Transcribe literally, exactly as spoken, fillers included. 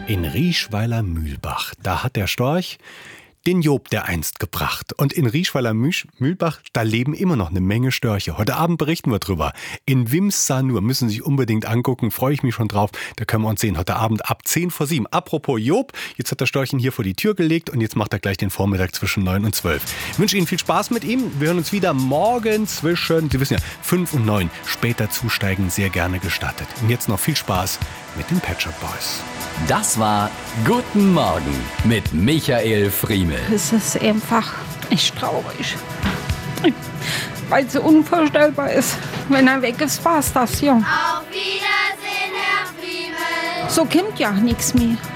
In Rieschweiler-Mühlbach, da hat der Storch den Job der einst gebracht. Und in Rieschweiler-Mühlbach, da leben immer noch eine Menge Störche. Heute Abend berichten wir drüber. In Wimsanur, müssen Sie sich unbedingt angucken, freue ich mich schon drauf. Da können wir uns sehen, heute Abend ab zehn vor sieben. Apropos Job, jetzt hat der Storch ihn hier vor die Tür gelegt und jetzt macht er gleich den Vormittag zwischen neun und zwölf. Ich wünsche Ihnen viel Spaß mit ihm. Wir hören uns wieder morgen zwischen, Sie wissen ja, fünf und neun. Später zusteigen sehr gerne gestattet. Und jetzt noch viel Spaß mit den Pet Shop Boys. Das war Guten Morgen mit Michael Friemel. Es ist einfach echt traurig, weil es so unvorstellbar ist. Wenn er weg ist, war's das, ja. Auf Wiedersehen, Herr Friemel. So kommt ja nichts mehr.